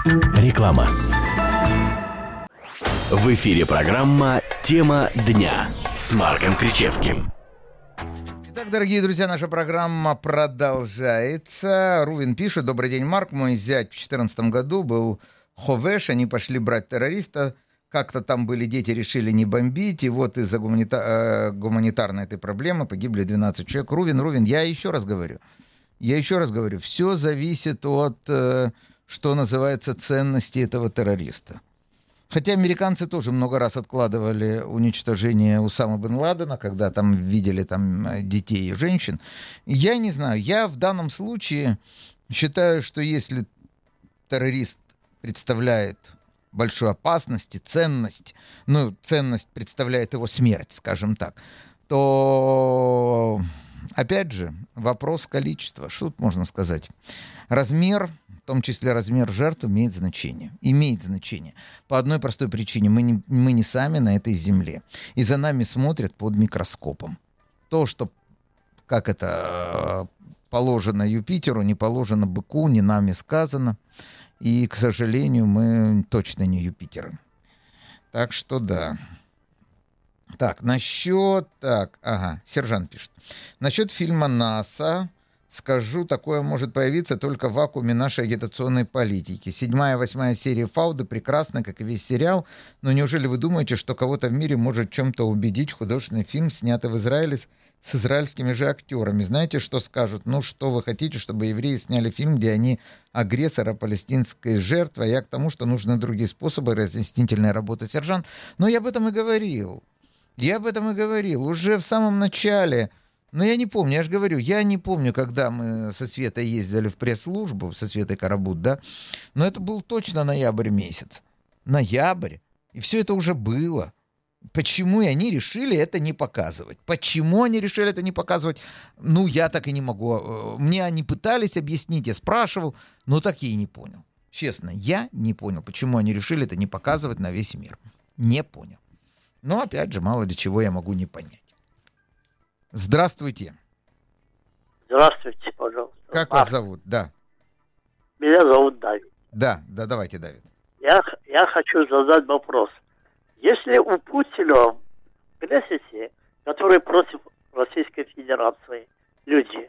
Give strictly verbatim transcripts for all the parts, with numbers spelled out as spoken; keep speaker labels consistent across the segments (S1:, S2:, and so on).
S1: Реклама. В эфире программа «Тема дня» с Марком Кричевским.
S2: Итак, дорогие друзья, наша программа продолжается. Рувин пишет: добрый день, Марк. Мой зять в две тысячи четырнадцатом году был ховеш, они пошли брать террориста. Как-то там были дети, решили не бомбить, и вот из-за гуманита... э, гуманитарной этой проблемы погибли двенадцать человек. Рувин, Рувин, я еще раз говорю, я еще раз говорю, все зависит от, э, что называется, ценности этого террориста. Хотя американцы тоже много раз откладывали уничтожение Усама бен Ладена, когда там видели там детей и женщин. Я не знаю, я в данном случае считаю, что если террорист представляет большую опасность и ценность, ну, ценность представляет его смерть, скажем так, то, опять же, вопрос количества. Что тут можно сказать? Размер, в том числе размер жертв, имеет значение. Имеет значение. По одной простой причине. Мы не, мы не сами на этой земле. И за нами смотрят под микроскопом. То, что, как это положено Юпитеру, не положено быку, не нами сказано. И, к сожалению, мы точно не Юпитеры. Так что да. Так, насчет... Так, ага, сержант пишет. Насчет фильма НАСА... Скажу, такое может появиться только в вакууме нашей агитационной политики. Седьмая и восьмая серия «Фауды» прекрасны, как и весь сериал, но неужели вы думаете, что кого-то в мире может чем-то убедить художественный фильм, снятый в Израиле с, с израильскими же актерами? Знаете, что скажут? Ну, что вы хотите, чтобы евреи сняли фильм, где они агрессор, а палестинская жертва? Я к тому, что нужны другие способы разъяснительной работы, сержант. Но я об этом и говорил. Я об этом и говорил. Уже в самом начале... Но я не помню, я же говорю, я не помню, когда мы со Светой ездили в пресс-службу, со Светой Карабут, да, но это был точно ноябрь месяц. Ноябрь. И все это уже было. Почему они решили это не показывать? Почему они решили это не показывать? Ну, я так и не могу. Мне они пытались объяснить, я спрашивал, но так я и не понял. Честно, я не понял, почему они решили это не показывать на весь мир. Не понял. Но, опять же, мало ли чего я могу не понять. Здравствуйте.
S3: Здравствуйте, пожалуйста.
S2: Как
S3: Марк.
S2: вас зовут? Да.
S3: Меня зовут Давид.
S2: Да, да, давайте, Давид.
S3: Я, я хочу задать вопрос. Если у Путина в Кнессете, которые против Российской Федерации, люди...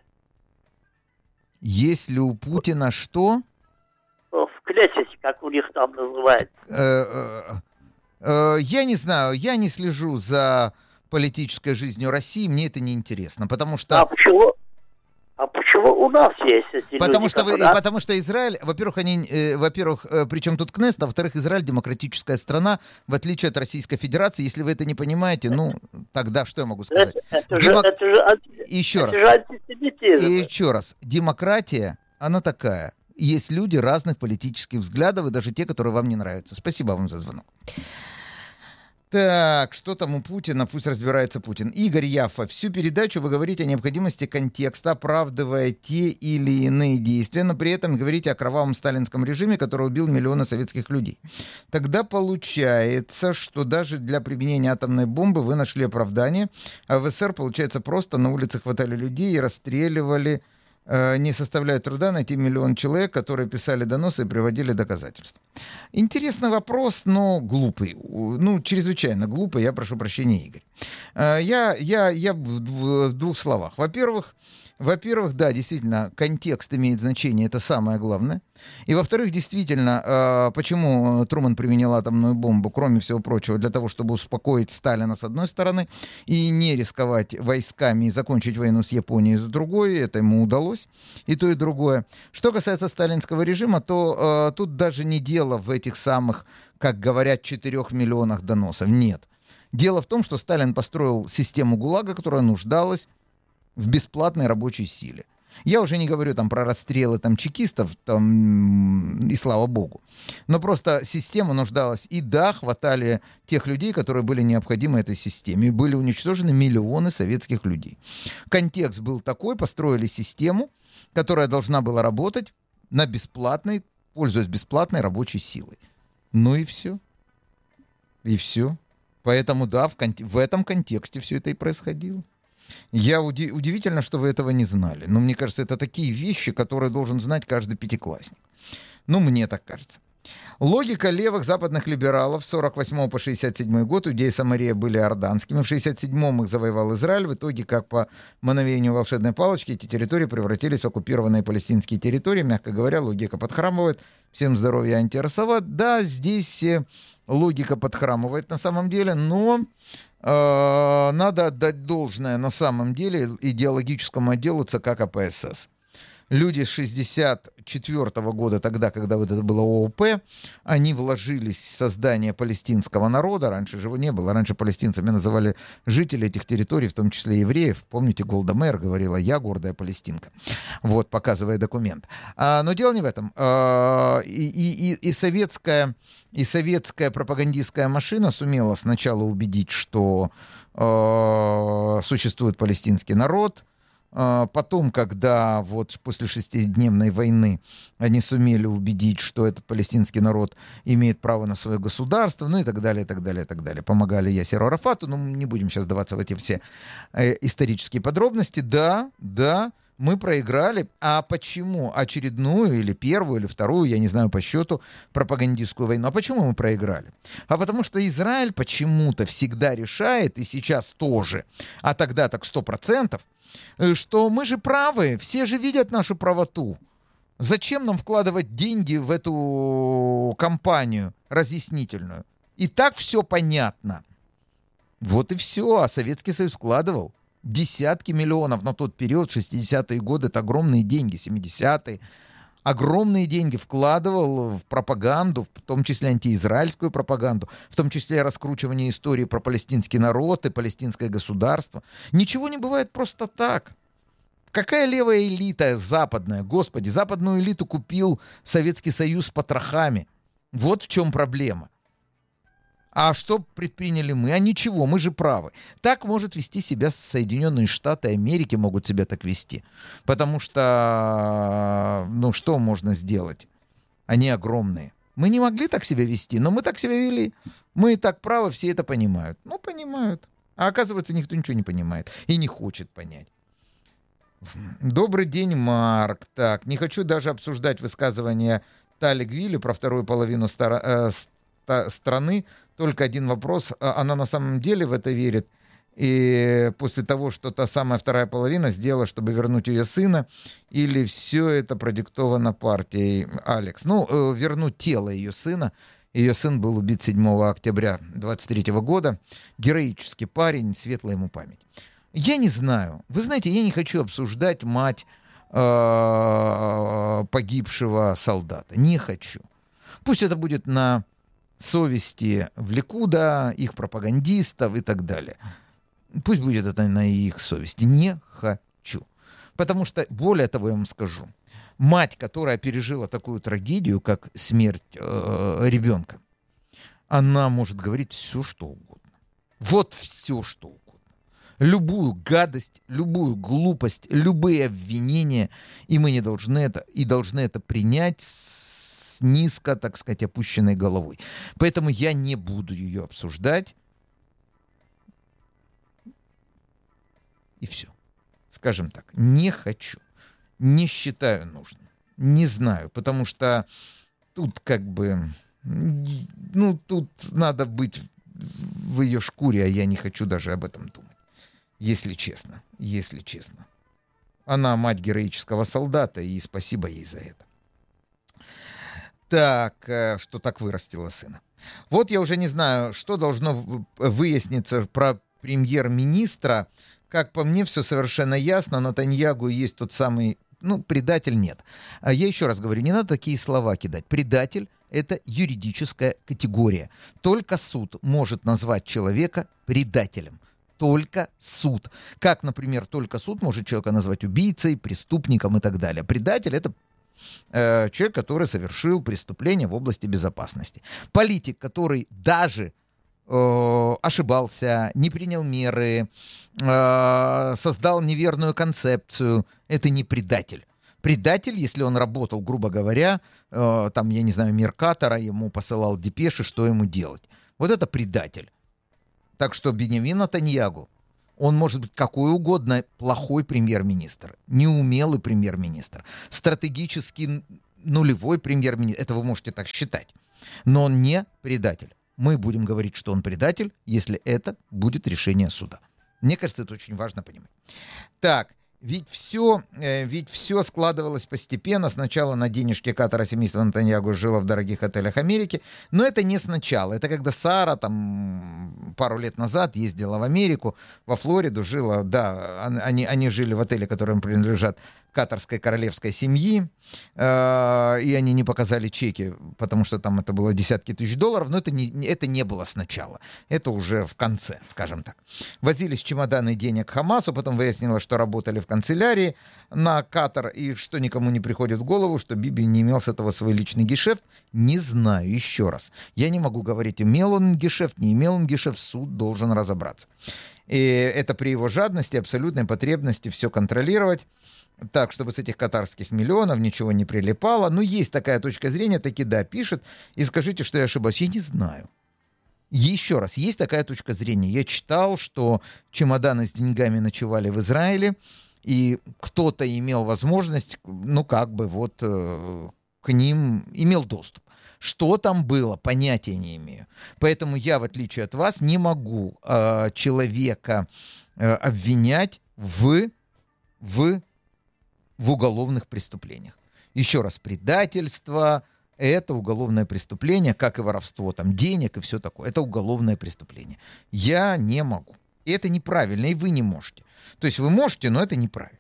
S2: Если у Путина что?
S3: В Кнессете, как у них там называется.
S2: Я не знаю, я не слежу за... политической жизнью России, мне это не интересно, потому что...
S3: А почему, а почему у нас есть эти
S2: потому
S3: люди?
S2: Что вы,
S3: которые...
S2: Потому что Израиль, во-первых, они, э, во-первых, э, причем тут Кнессет, а во-вторых, Израиль демократическая страна, в отличие от Российской Федерации. Если вы это не понимаете, ну, тогда что я могу сказать?
S3: Это, это
S2: Демо...
S3: же, это же, анти...
S2: Еще
S3: это
S2: раз.
S3: же антисемитизм.
S2: И еще раз. Демократия, она такая. Есть люди разных политических взглядов, и даже те, которые вам не нравятся. Спасибо вам за звонок. Так, что там у Путина? Пусть разбирается Путин. Игорь Яффа. Всю передачу вы говорите о необходимости контекста, оправдывая те или иные действия, но при этом говорите о кровавом сталинском режиме, который убил миллионы советских людей. Тогда получается, что даже для применения атомной бомбы вы нашли оправдание, а в СССР, получается, просто на улице хватали людей и расстреливали. Не составляет труда найти миллион человек, которые писали доносы и приводили доказательства. Интересный вопрос, но глупый. Ну, чрезвычайно глупый. Я прошу прощения, Игорь. Я, я, я в двух словах. Во-первых, Во-первых, да, действительно, контекст имеет значение, это самое главное. И во-вторых, действительно, почему Трумэн применил атомную бомбу, кроме всего прочего, для того, чтобы успокоить Сталина с одной стороны и не рисковать войсками и закончить войну с Японией с другой, это ему удалось, и то, и другое. Что касается сталинского режима, то э, тут даже не дело в этих самых, как говорят, четырех миллионах доносов, нет. Дело в том, что Сталин построил систему ГУЛАГа, которая нуждалась в бесплатной рабочей силе. Я уже не говорю там про расстрелы там, чекистов, там, и слава богу. Но просто система нуждалась. И да, хватали тех людей, которые были необходимы этой системе. И были уничтожены миллионы советских людей. Контекст был такой, построили систему, которая должна была работать на бесплатной, пользуясь бесплатной рабочей силой. Ну и все. И все. Поэтому да, в, кон- в этом контексте все это и происходило. Я уди- удивительно, что вы этого не знали. Но мне кажется, это такие вещи, которые должен знать каждый пятиклассник. Ну, мне так кажется. Логика левых западных либералов с сорок восьмого по шестьдесят седьмой год, Иудея и Самария были иорданскими. В шестьдесят седьмом их завоевал Израиль. В итоге, как по мановению волшебной палочки, эти территории превратились в оккупированные палестинские территории. Мягко говоря, логика подхрамывает. Всем здоровья, антирасова. Да, здесь логика подхрамывает на самом деле, но э, надо отдать должное на самом деле идеологическому отделу ЦК КПСС. Люди с шестьдесят четвёртого года, тогда, когда вот это было ООП, они вложились в создание палестинского народа. Раньше же его не было. Раньше палестинцами называли жители этих территорий, в том числе евреев. Помните, Голда Меир говорила: «Я гордая палестинка». Вот, показывая документ. А, но дело не в этом. А, и, и, и, советская, и советская пропагандистская машина сумела сначала убедить, что а, существует палестинский народ. Потом, когда вот после шестидневной войны они сумели убедить, что этот палестинский народ имеет право на свое государство, ну и так далее, и так далее, и так далее. Помогали Ясеру Арафату, но не будем сейчас вдаваться в эти все э, исторические подробности. Да, да, мы проиграли. А почему очередную или первую, или вторую, я не знаю по счету, пропагандистскую войну? А почему мы проиграли? А потому что Израиль почему-то всегда решает, и сейчас тоже, а тогда так сто процентов, что мы же правы, все же видят нашу правоту. Зачем нам вкладывать деньги в эту кампанию разъяснительную? И так все понятно. Вот и все. А Советский Союз вкладывал десятки миллионов на тот период, шестидесятые годы, это огромные деньги, семидесятые. Огромные деньги вкладывал в пропаганду, в том числе антиизраильскую пропаганду, в том числе раскручивание истории про палестинский народ и палестинское государство. Ничего не бывает просто так. Какая левая элита западная? Господи, западную элиту купил Советский Союз с потрохами. Вот в чем проблема. А что предприняли мы? А ничего, мы же правы. Так может вести себя Соединенные Штаты Америки, могут себя так вести. Потому что, ну, что можно сделать? Они огромные. Мы не могли так себя вести, но мы так себя вели. Мы и так правы, все это понимают. Ну, понимают. А оказывается, никто ничего не понимает и не хочет понять. Добрый день, Марк. Так, не хочу даже обсуждать высказывание Тали Гвили про вторую половину стара, э, ста, страны. Только один вопрос. Она на самом деле в это верит? И после того, что та самая вторая половина сделала, чтобы вернуть ее сына, или все это продиктовано партией? Алекс. Ну, вернуть тело ее сына. Ее сын был убит седьмого октября двадцать третьего года. Героический парень, светлая ему память. Я не знаю. Вы знаете, я не хочу обсуждать мать э, погибшего солдата. Не хочу. Пусть это будет на совести в Ликуда, их пропагандистов и так далее. Пусть будет это на их совести. Не хочу. Потому что, более того, я вам скажу, мать, которая пережила такую трагедию, как смерть э, ребенка, она может говорить все, что угодно. Вот все, что угодно. Любую гадость, любую глупость, любые обвинения, и мы не должны это, и должны это принять с низко, так сказать, опущенной головой. Поэтому я не буду ее обсуждать. И все. Скажем так, не хочу, не считаю нужным, не знаю, потому что тут как бы, ну, тут надо быть в ее шкуре, а я не хочу даже об этом думать. Если честно, если честно. Она мать героического солдата, и спасибо ей за это. Так, что так вырастила сына. Вот я уже не знаю, что должно выясниться про премьер-министра. Как по мне, все совершенно ясно. Нетаньяху есть тот самый, ну, предатель нет. А я еще раз говорю, не надо такие слова кидать. Предатель — это юридическая категория. Только суд может назвать человека предателем. Только суд. Как, например, только суд может человека назвать убийцей, преступником и так далее. Предатель — это э, человек, который совершил преступление в области безопасности. Политик, который даже э, ошибался, не принял меры, э, создал неверную концепцию, это не предатель. Предатель, если он работал, грубо говоря, э, там, я не знаю, Меркатора, ему посылал депеши, что ему делать. Вот это предатель. Так что Биньямин Нетаньяху, он может быть какой угодно плохой премьер-министр, неумелый премьер-министр, стратегически нулевой премьер-министр. Это вы можете так считать. Но он не предатель. Мы будем говорить, что он предатель, если это будет решение суда. Мне кажется, это очень важно понимать. Так, ведь все, э, ведь все складывалось постепенно. Сначала на денежки Катара семейство Нетаньяху жило в дорогих отелях Америки. Но это не сначала. Это когда Сара там пару лет назад ездила в Америку, во Флориду жила. Да, они, они жили в отеле, которым принадлежат катарской королевской семьи, э, и они не показали чеки, потому что там это было десятки тысяч долларов, но это не, это не было сначала, это уже в конце, скажем так. Возились чемоданы денег Хамасу, потом выяснилось, что работали в канцелярии на Катар, и что никому не приходит в голову, что Биби не имел с этого свой личный гешефт. Не знаю, еще раз. Я не могу говорить, имел он гешефт, не имел он гешефт, суд должен разобраться. И это при его жадности, абсолютной потребности все контролировать, так, чтобы с этих катарских миллионов ничего не прилипало. Ну, есть такая точка зрения, таки да, пишет. И скажите, что я ошибаюсь. Я не знаю. Еще раз, есть такая точка зрения. Я читал, что чемоданы с деньгами ночевали в Израиле, и кто-то имел возможность, ну, как бы вот э, к ним имел доступ. Что там было, понятия не имею. Поэтому я, в отличие от вас, не могу э, человека э, обвинять в... в в уголовных преступлениях. Еще раз, предательство — это уголовное преступление, как и воровство там денег и все такое. Это уголовное преступление. Я не могу. И это неправильно, и вы не можете. То есть вы можете, но это неправильно.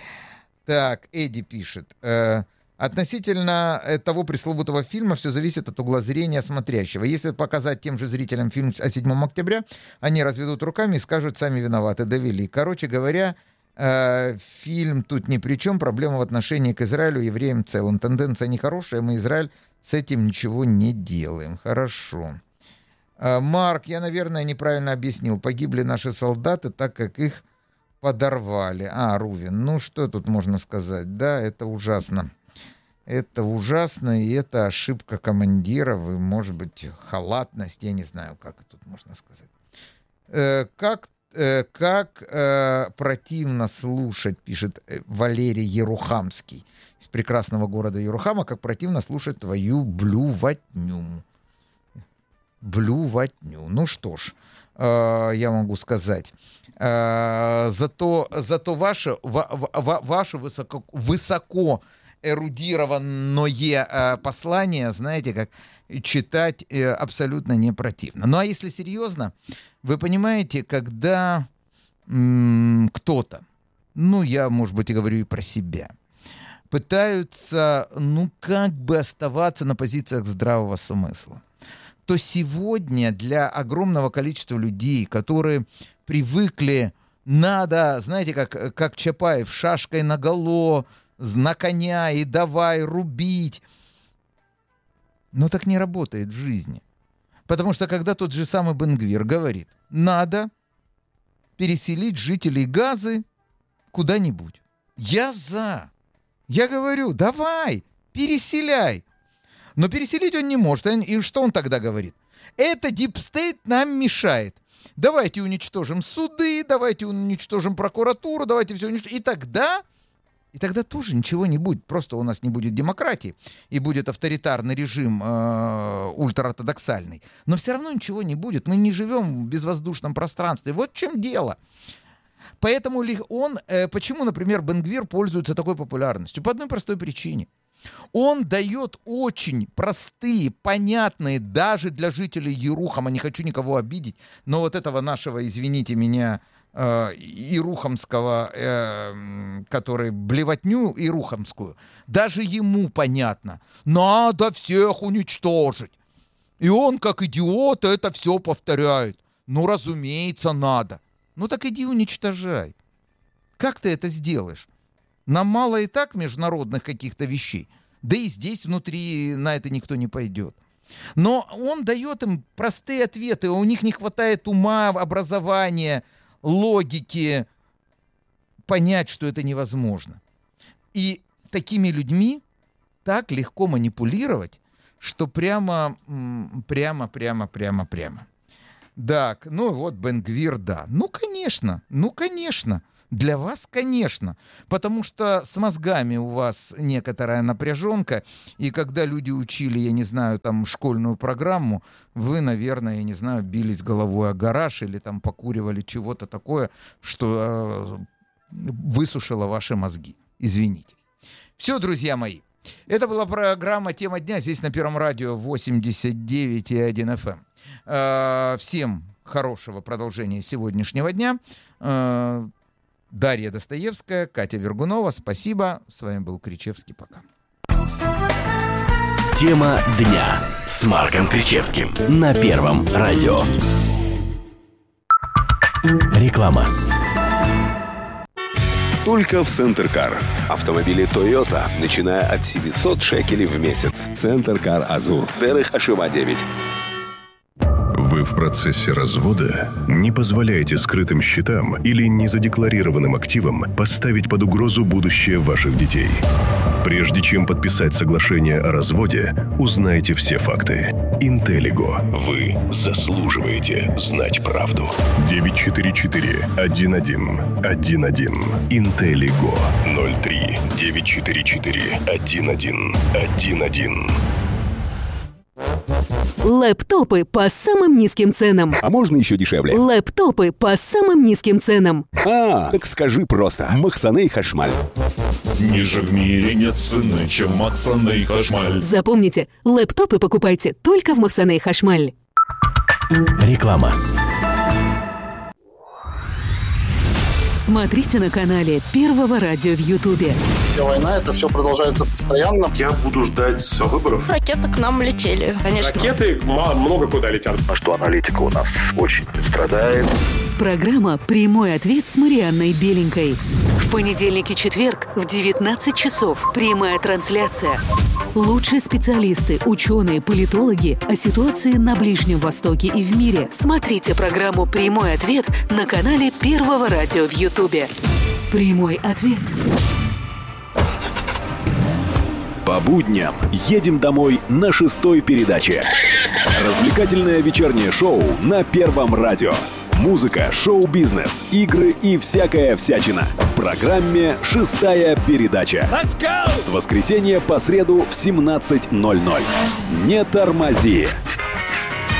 S2: Так, Эдди пишет. Э, относительно того пресловутого фильма все зависит от угла зрения смотрящего. Если показать тем же зрителям фильм о седьмого октября, они разведут руками и скажут, сами виноваты, довели. Короче говоря, Uh, фильм тут ни при чем, проблема в отношении к Израилю, евреям в целом. Тенденция нехорошая, мы, Израиль, с этим ничего не делаем. Хорошо. Uh, Марк, я, наверное, неправильно объяснил. Погибли наши солдаты, так как их подорвали. А, Рувин, ну что тут можно сказать? Да, это ужасно. Это ужасно, и это ошибка командиров, и, может быть, халатность, я не знаю, как тут можно сказать. Uh, как Как э, противно слушать, пишет Валерий Ерухамский из прекрасного города Ерухама, как противно слушать твою блювотню. Блювотню. Ну что ж, э, я могу сказать. Э, зато, зато ваше, ва, ва, ваше высоко, высоко эрудированное э, послание, знаете, как читать э, абсолютно не противно. Ну а если серьезно, вы понимаете, когда м- кто-то, ну я, может быть, и говорю и про себя, пытаются, ну как бы оставаться на позициях здравого смысла, то сегодня для огромного количества людей, которые привыкли, надо, знаете, как, как Чапаев, шашкой наголо, на коня и давай рубить. Но так не работает в жизни. Потому что когда тот же самый Бен-Гвир говорит, надо переселить жителей Газы куда-нибудь. Я за. Я говорю, давай, переселяй. Но переселить он не может. И что он тогда говорит? Это дипстейт нам мешает. Давайте уничтожим суды, давайте уничтожим прокуратуру, давайте все уничтожим. И тогда... И тогда тоже ничего не будет. Просто у нас не будет демократии, и будет авторитарный режим э, ультраортодоксальный. Но все равно ничего не будет. Мы не живем в безвоздушном пространстве. Вот в чем дело. Поэтому он... Э, почему, например, Бен-Гвир пользуется такой популярностью? По одной простой причине. Он дает очень простые, понятные, даже для жителей Ерухама, не хочу никого обидеть, но вот этого нашего, извините меня, Ирухамского, э, который блевотню ирухамскую, даже ему понятно. Надо всех уничтожить. И он, как идиот, это все повторяет. Ну, разумеется, надо. Ну, так иди уничтожай. Как ты это сделаешь? Нам мало и так международных каких-то вещей. Да и здесь внутри на это никто не пойдет. Но он дает им простые ответы. У них не хватает ума, образования, логики понять, что это невозможно. И такими людьми так легко манипулировать, что прямо, прямо, прямо, прямо, прямо. Так, ну вот Бен-Гвир, да. Ну, конечно, ну, конечно. Для вас, конечно, потому что с мозгами у вас некоторая напряженка, и когда люди учили, я не знаю, там школьную программу, вы, наверное, я не знаю, бились головой о гараж или там покуривали чего-то такое, что э, высушило ваши мозги. Извините. Все, друзья мои. Это была программа «Тема дня» здесь на Первом радио восемьдесят девять и один эф эм. Э, всем хорошего продолжения сегодняшнего дня. Э, Дарья Достоевская, Катя Вергунова. Спасибо. С вами был Кричевский. Пока.
S1: «Тема дня» с Марком Кричевским на Первом радио. Реклама.
S4: Только в Центр Кар. Автомобили Toyota, начиная от семьсот шекелей в месяц. Центр Кар Азур. Дерих Ашива девять.
S5: Вы в процессе развода? Не позволяйте скрытым счетам или незадекларированным активам поставить под угрозу будущее ваших детей. Прежде чем подписать соглашение о разводе, узнайте все факты. Интеллиго. Вы заслуживаете знать правду. девять четыре четыре один один один один. Интеллиго. ноль три девять четыре четыре один один один один.
S6: Лэптопы по самым низким ценам.
S4: А можно еще дешевле?
S6: Лэптопы по самым низким ценам.
S4: А, так скажи просто. Махсаней Хашмаль.
S7: Ниже в мире нет цены, чем Махсаней Хашмаль.
S6: Запомните, лэптопы покупайте только в Махсаней Хашмаль.
S1: Реклама.
S6: Смотрите на канале Первого радио в Ютубе.
S8: Война, это все продолжается постоянно.
S7: Я буду ждать выборов.
S9: Ракеты к нам летели, конечно.
S7: Ракеты много куда летят.
S10: А что аналитика у нас очень страдает.
S6: Программа «Прямой ответ» с Марианной Беленькой. В понедельник и четверг в девятнадцать часов прямая трансляция. Лучшие специалисты, ученые, политологи о ситуации на Ближнем Востоке и в мире. Смотрите программу «Прямой ответ» на канале Первого радио в Ютубе. «Прямой ответ».
S4: По будням едем домой на шестой передаче. Развлекательное вечернее шоу на Первом радио. Музыка, шоу-бизнес, игры и всякая всячина. В программе «Шестая передача». С воскресенья по среду в семнадцать ноль ноль. Не тормози.